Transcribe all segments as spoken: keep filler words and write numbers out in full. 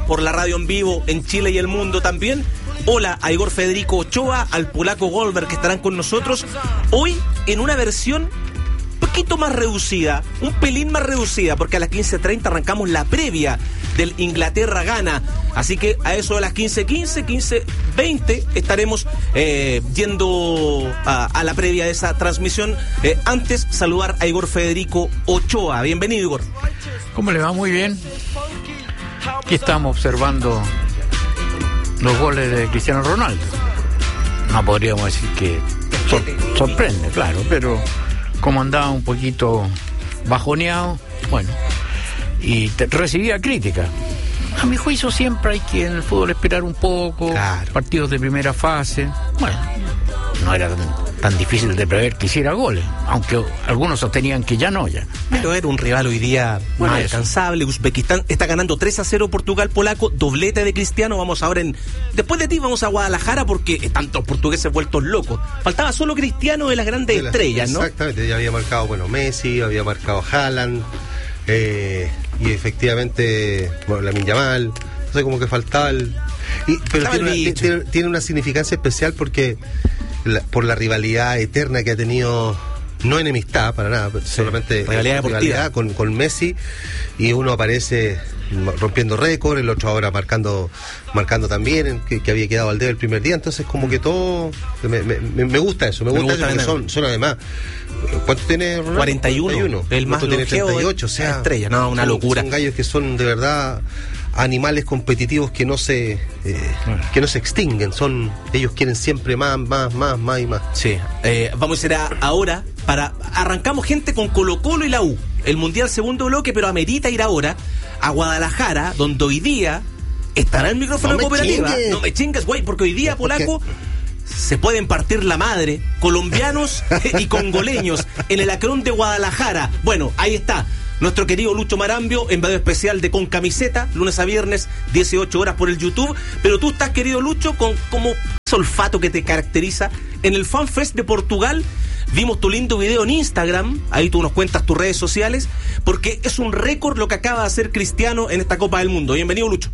por la radio en vivo en Chile y el mundo también. Hola a Igor Federico Ochoa, al polaco Goldberg, que estarán con nosotros hoy en una versión un poquito más reducida, un pelín más reducida, porque a las quince treinta arrancamos la previa del Inglaterra-Ghana. Así que a eso de las quince quince, quince veinte estaremos eh, yendo a, a la previa de esa transmisión. Eh, antes, saludar a Igor Federico Ochoa. Bienvenido, Igor. ¿Cómo le va? Muy bien. Aquí estamos observando los goles de Cristiano Ronaldo. No podríamos decir que sor- sorprende, claro, pero como andaba un poquito bajoneado, bueno, y te, recibía crítica. A mi juicio siempre hay que en el fútbol esperar un poco, claro. Partidos de primera fase, bueno, no era tan, tan difícil de prever que hiciera goles, aunque algunos sostenían que ya no, ya. Pero era un rival hoy día bueno, más alcanzable. Uzbekistán está ganando tres a cero Portugal polaco, doblete de Cristiano. Vamos ahora en... Después de ti vamos a Guadalajara porque están los portugueses vueltos locos. Faltaba solo Cristiano de las grandes de las, estrellas, ¿no? Exactamente, ya había marcado, bueno, Messi, había marcado Haaland, eh, y efectivamente, bueno, Lamine Yamal. Entonces como que faltaba el... Y, pero tiene una, tiene, tiene una significancia especial porque la, por la rivalidad eterna que ha tenido, no enemistad para nada, sí, solamente rivalidad, rivalidad con, con Messi, y uno aparece rompiendo récord, el otro ahora marcando marcando también, que, que había quedado al dedo el primer día. Entonces como que todo me, me, me gusta eso, me, me gusta, gusta eso, porque son, son además, ¿cuánto tiene Ronaldo? cuarenta y uno, el más tiene treinta y ocho, o sea, estrella, no, una son, locura. Son gallos que son de verdad animales competitivos que no se eh, que no se extinguen, son ellos quieren siempre más, más, más, más y más. Sí, eh, vamos a ir a, ahora para arrancamos gente con Colo Colo y la U, el Mundial segundo bloque, pero amerita ir ahora a Guadalajara, donde hoy día estará el micrófono no de cooperativa. Chingues. No me chingas, güey, porque hoy día, polaco, se pueden partir la madre, colombianos y congoleños en el Acrón de Guadalajara. Bueno, ahí está. Nuestro querido Lucho Marambio, en video especial de Con Camiseta, lunes a viernes, dieciocho horas por el YouTube. Pero tú estás, querido Lucho, con como ese olfato que te caracteriza en el FanFest de Portugal. Vimos tu lindo video en Instagram, ahí tú nos cuentas tus redes sociales, porque es un récord lo que acaba de hacer Cristiano en esta Copa del Mundo. Bienvenido, Lucho.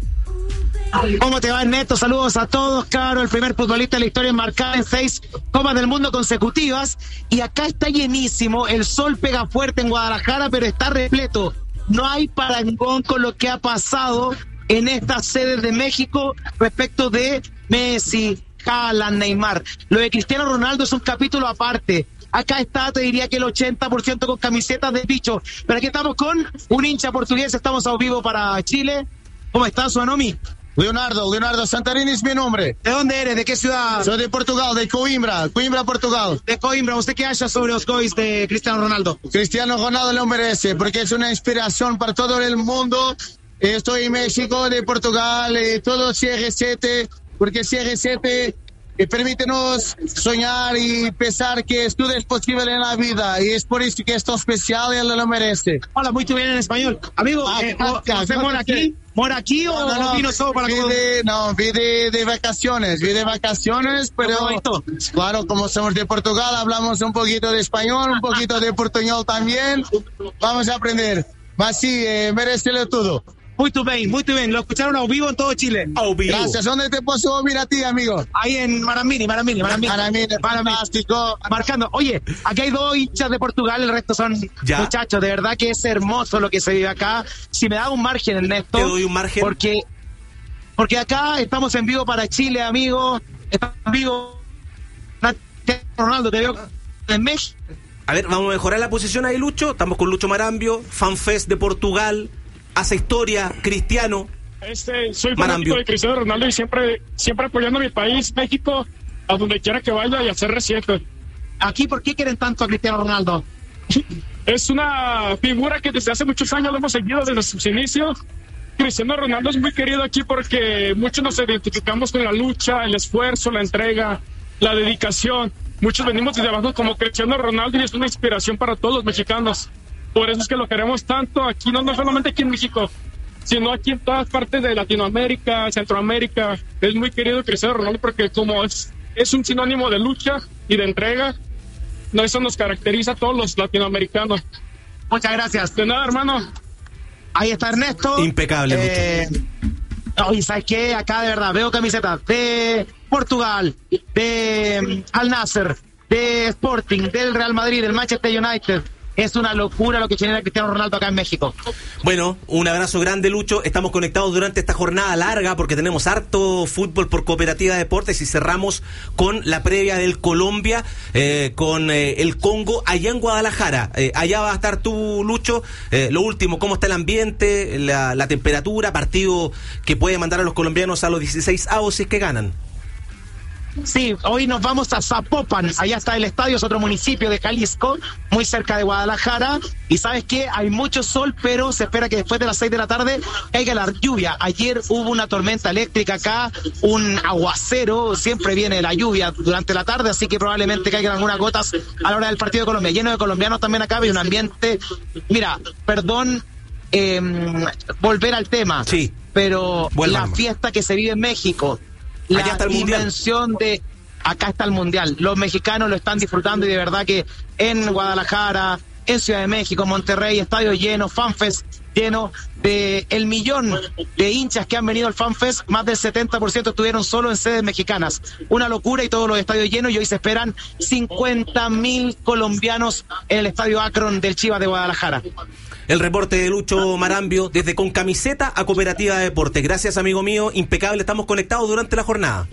¿Cómo te va, Ernesto? Saludos a todos, claro, el primer futbolista de la historia en marcar en seis Copas del Mundo consecutivas, y acá está llenísimo, el sol pega fuerte en Guadalajara, pero está repleto, no hay parangón con lo que ha pasado en estas sedes de México respecto de Messi, Haaland, Neymar. Lo de Cristiano Ronaldo es un capítulo aparte. Acá está, te diría que el ochenta por ciento con camisetas de bicho, pero aquí estamos con un hincha portugués, estamos a vivo para Chile. ¿Cómo estás, Suanomi? Leonardo, Leonardo Santarini es mi nombre. ¿De dónde eres? ¿De qué ciudad? Soy de Portugal, de Coimbra, Coimbra, Portugal. De Coimbra. ¿Usted qué haya sobre los goles de Cristiano Ronaldo? Cristiano Ronaldo lo merece, porque es una inspiración para todo el mundo. Estoy en México, de Portugal, y todo C R siete, porque C R siete eh, permítenos soñar y pensar que todo es posible en la vida, y es por eso que esto especial y él lo merece. Hola, muy bien en español. Amigo, Ah, eh, gracias, ¿usted mora aquí? ¿Mora aquí o No, no, no, vino solo para vi de, no, vi de, de vacaciones, vi de vacaciones, pero claro, como somos de Portugal, hablamos un poquito de español, un poquito de portuñol también, vamos a aprender. Mas sí, eh, merecelo todo. Muy bien, muy bien. Lo escucharon a vivo en todo Chile. Gracias. ¿Dónde te puedo oír a ti, amigo? Ahí en Marambini, Marambini, Marambini. Marambini, fantástico. Marcando. Oye, aquí hay dos hinchas de Portugal, el resto son ya. Muchachos. De verdad que es hermoso lo que se vive acá. Si me da un margen, Ernesto. Te doy un margen. Porque, porque acá estamos en vivo para Chile, amigo. Estamos en vivo. Ronaldo, te veo en México. A ver, vamos a mejorar la posición ahí, Lucho. Estamos con Lucho Marambio, FanFest de Portugal. Hace historia, Cristiano. Este, soy fanático de Cristiano Ronaldo y siempre, siempre apoyando a mi país, México, a donde quiera que vaya y a ser reciente. Aquí, ¿por qué quieren tanto a Cristiano Ronaldo? Es una figura que desde hace muchos años lo hemos seguido desde sus inicios. Cristiano Ronaldo es muy querido aquí porque muchos nos identificamos con la lucha, el esfuerzo, la entrega, la dedicación. Muchos venimos desde abajo como Cristiano Ronaldo y es una inspiración para todos los mexicanos. Por eso es que lo queremos tanto aquí, no, no solamente aquí en México, sino aquí en todas partes de Latinoamérica, Centroamérica. Es muy querido Cristiano Ronaldo porque como es, es un sinónimo de lucha y de entrega, no, eso nos caracteriza a todos los latinoamericanos. Muchas gracias. De nada, hermano. Ahí está Ernesto. Impecable, eh, Oye, ¿sabes qué? Acá de verdad veo camisetas de Portugal, de um, Al Nassr, de Sporting, del Real Madrid, del Manchester United. Es una locura lo que genera Cristiano Ronaldo acá en México. Bueno, un abrazo grande, Lucho. Estamos conectados durante esta jornada larga porque tenemos harto fútbol por Cooperativa Deportes y cerramos con la previa del Colombia, eh, con eh, el Congo allá en Guadalajara. Eh, allá va a estar tú, Lucho. Eh, lo último, ¿cómo está el ambiente, la, la temperatura? Partido que puede mandar a los colombianos a los dieciséis avos si es que ganan. Sí, hoy nos vamos a Zapopan, allá está el estadio, es otro municipio de Jalisco, muy cerca de Guadalajara, y ¿sabes qué? Hay mucho sol, pero se espera que después de las seis de la tarde caiga la lluvia. Ayer hubo una tormenta eléctrica acá, un aguacero, siempre viene la lluvia durante la tarde, así que probablemente caigan algunas gotas a la hora del partido de Colombia. Lleno de colombianos también acá, hay un ambiente, mira, perdón, eh, volver al tema, sí, pero vuelvan. La fiesta que se vive en México, la dimensión de acá está el mundial, los mexicanos lo están disfrutando y de verdad que en Guadalajara, en Ciudad de México, Monterrey, estadio lleno, FanFest lleno, de el millón de hinchas que han venido al FanFest, más del setenta por ciento estuvieron solo en sedes mexicanas, una locura, y todos los estadios llenos, y hoy se esperan cincuenta mil colombianos en el estadio Akron del Chivas de Guadalajara. El reporte de Lucho Marambio desde Con Camiseta a Cooperativa de Deportes. Gracias, amigo mío, impecable, estamos conectados durante la jornada.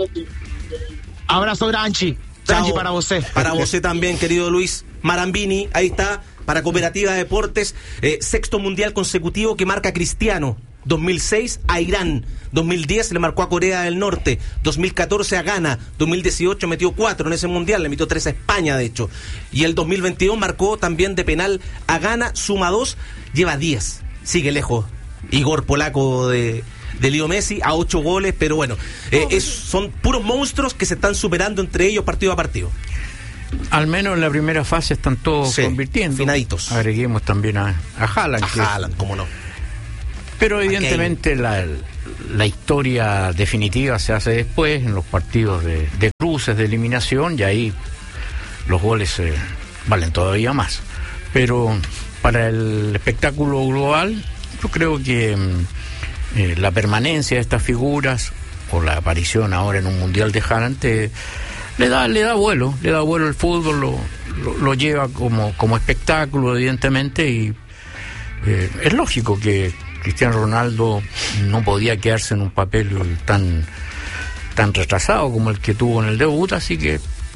Abrazo, Granchi. Granchi para vos. Para vos también, querido Luis Marambini, ahí está, para Cooperativa de Deportes, eh, sexto mundial consecutivo que marca Cristiano. dos mil seis a Irán, dos mil diez le marcó a Corea del Norte, dos mil catorce a Ghana, dos mil dieciocho metió cuatro en ese mundial, le metió tres a España de hecho, y el dos mil veintidós marcó también de penal a Ghana, suma dos, lleva diez, sigue lejos Igor Polaco de, de Leo Messi a ocho goles, pero bueno, eh, es, son puros monstruos que se están superando entre ellos partido a partido. Al menos en la primera fase están todos sí, convirtiendo. Finaditos. Agreguemos también a, a Haaland. A que Haaland, cómo no. Pero evidentemente la, la historia definitiva se hace después, en los partidos de, de cruces, de eliminación, y ahí los goles eh, valen todavía más. Pero para el espectáculo global, yo creo que eh, la permanencia de estas figuras, o la aparición ahora en un mundial de Haaland, te, le da le da vuelo, le da vuelo el fútbol, lo, lo, lo lleva como, como espectáculo, evidentemente, y eh, es lógico que Cristiano Ronaldo no podía quedarse en un papel tan tan retrasado como el que tuvo en el debut, así que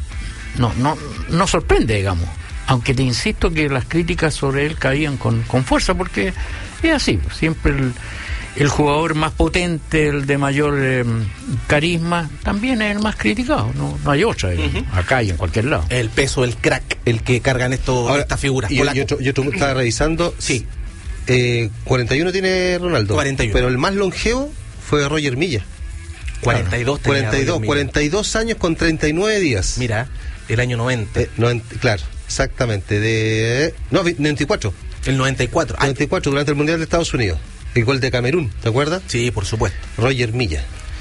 no no no sorprende, digamos, aunque te insisto que las críticas sobre él caían con, con fuerza, porque es así, siempre el, el jugador más potente, el de mayor eh, carisma, también es el más criticado, no, no hay otra, eh, uh-huh. acá y en cualquier lado. El peso del crack, el que cargan esto, ahora, estas figuras. Yo, yo, yo, yo estaba revisando, sí. Eh, cuarenta y uno tiene Ronaldo, cuarenta y uno. Pero el más longevo fue Roger Milla. cuarenta y dos, claro. cuarenta y dos, cuarenta y dos años con treinta y nueve días. Mira, el año noventa. Eh, noventa, claro, exactamente. De no, noventa y cuatro. El noventa y cuatro. noventa y cuatro, durante el Mundial de Estados Unidos. El gol de Camerún, ¿te acuerdas? Sí, por supuesto. Roger Milla.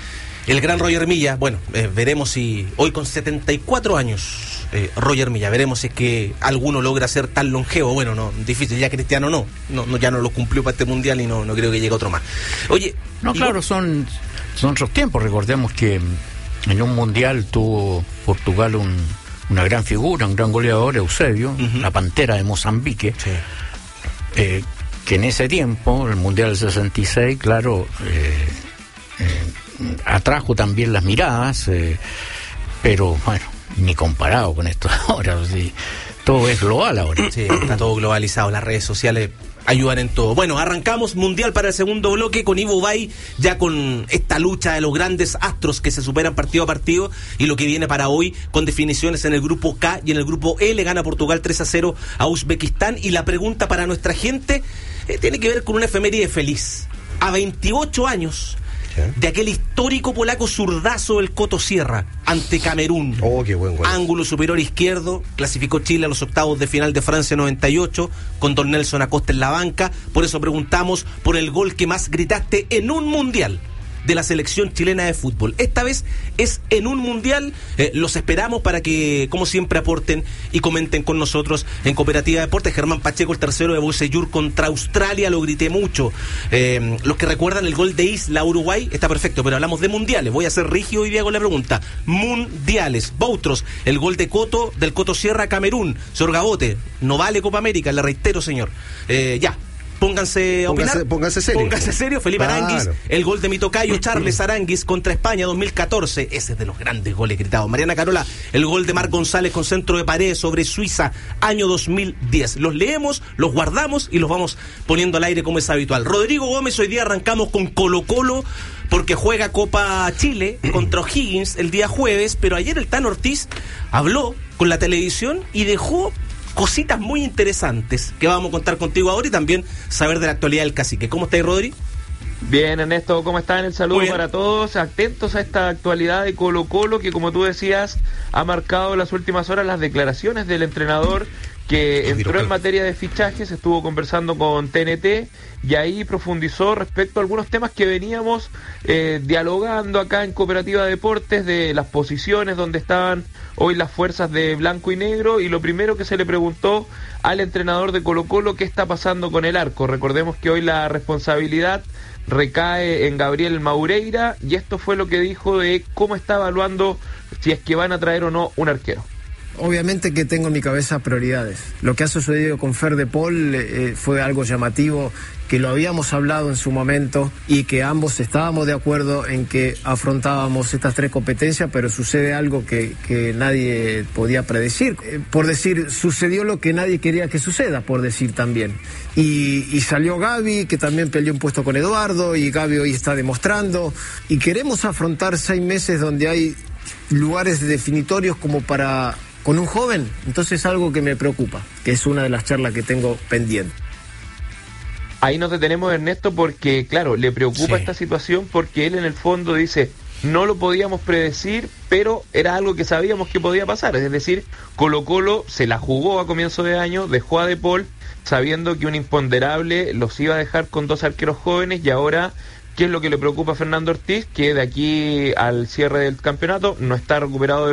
El gran Roger Milla, bueno, eh, veremos si hoy con setenta y cuatro años, eh, Roger Milla, veremos si es que alguno logra ser tan longevo. Bueno, no, difícil, ya Cristiano no, no, no ya no lo cumplió para este mundial y no, no creo que llegue otro más. Oye, no, claro, vos... son, son otros tiempos. Recordemos que en un mundial tuvo Portugal un, una gran figura, un gran goleador, Eusebio, uh-huh. la Pantera de Mozambique, sí. eh, que en ese tiempo, el mundial del sesenta y seis, claro, eh, eh, atrajo también las miradas, eh, pero bueno, ni comparado con esto ahora, sí, todo es global ahora. Sí, está todo globalizado, las redes sociales ayudan en todo. Bueno, arrancamos mundial para el segundo bloque con Ivo Bay, ya con esta lucha de los grandes astros que se superan partido a partido, y lo que viene para hoy con definiciones en el grupo K y en el grupo L. Gana Portugal tres a cero a Uzbekistán, y la pregunta para nuestra gente eh, tiene que ver con una efeméride feliz. A veintiocho años de aquel histórico polaco zurdazo del Coto Sierra ante Camerún. Oh, qué buen gol. Ángulo superior izquierdo, clasificó Chile a los octavos de final de Francia noventa y ocho, con Don Nelson Acosta en la banca. Por eso preguntamos por el gol que más gritaste en un mundial. de la selección chilena de fútbol. Esta vez es en un mundial. Eh, los esperamos para que, como siempre, aporten y comenten con nosotros en Cooperativa Deportes. Germán Pacheco, el tercero de Bocellur contra Australia, lo grité mucho. Eh, los que recuerdan el gol de Isla Uruguay, está perfecto, pero hablamos de mundiales. Voy a ser rígido hoy día con la pregunta. Mundiales. Boutros, el gol de Coto, del Coto Sierra, Camerún. Señor Gabote, no vale Copa América, le reitero, señor. Eh, ya. Pónganse a opinar. Pónganse, pónganse serio. Pónganse serio. Felipe claro. Aranguis, el gol de mi tocayo Charles Aranguis contra España dos mil catorce. Ese es de los grandes goles gritados. Mariana Carola, el gol de Marc González con centro de pared sobre Suiza, año dos mil diez. Los leemos, los guardamos y los vamos poniendo al aire como es habitual. Rodrigo Gómez, hoy día arrancamos con Colo Colo porque juega Copa Chile contra O'Higgins el día jueves, pero ayer el Tano Ortiz habló con la televisión y dejó cositas muy interesantes que vamos a contar contigo ahora y también saber de la actualidad del Cacique. ¿Cómo estás, Rodri? Bien, Ernesto, ¿cómo están? El saludo para todos, atentos a esta actualidad de Colo Colo que, como tú decías, ha marcado en las últimas horas las declaraciones del entrenador que entró en materia de fichajes, estuvo conversando con T N T y ahí profundizó respecto a algunos temas que veníamos eh, dialogando acá en Cooperativa Deportes, de las posiciones donde estaban hoy las fuerzas de blanco y negro, y lo primero que se le preguntó al entrenador de Colo Colo, ¿qué está pasando con el arco? Recordemos que hoy la responsabilidad recae en Gabriel Maureira y esto fue lo que dijo de cómo está evaluando si es que van a traer o no un arquero. Obviamente que tengo en mi cabeza prioridades. Lo que ha sucedido con Fer de Paul eh, fue algo llamativo, que lo habíamos hablado en su momento y que ambos estábamos de acuerdo en que afrontábamos estas tres competencias, pero sucede algo que, que nadie podía predecir. Eh, por decir, sucedió lo que nadie quería que suceda, por decir también. Y, y salió Gaby, que también peleó un puesto con Eduardo, y Gaby hoy está demostrando. Y queremos afrontar seis meses donde hay lugares definitorios como para... con un joven, entonces es algo que me preocupa, que es una de las charlas que tengo pendiente. Ahí nos detenemos, Ernesto, porque, claro, le preocupa sí. esta situación porque él en el fondo dice, no lo podíamos predecir, pero era algo que sabíamos que podía pasar, es decir, Colo Colo se la jugó a comienzo de año, dejó a De Paul, sabiendo que un imponderable los iba a dejar con dos arqueros jóvenes y ahora... ¿Qué es lo que le preocupa a Fernando Ortiz? Que de aquí al cierre del campeonato no está recuperado de